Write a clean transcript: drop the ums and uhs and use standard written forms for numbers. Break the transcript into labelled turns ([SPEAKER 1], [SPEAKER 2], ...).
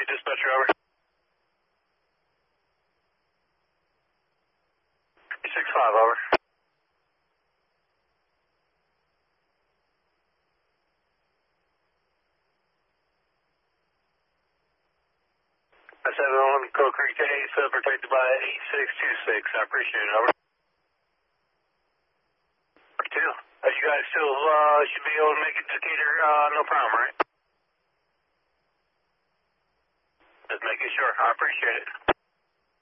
[SPEAKER 1] you, dispatcher, over. 365, over. I 701 Coal Creek to Ace, protected by 8626. I appreciate it, over. 2. You guys still should be able to make it to Decatur, no problem, right? Just making sure. I appreciate it.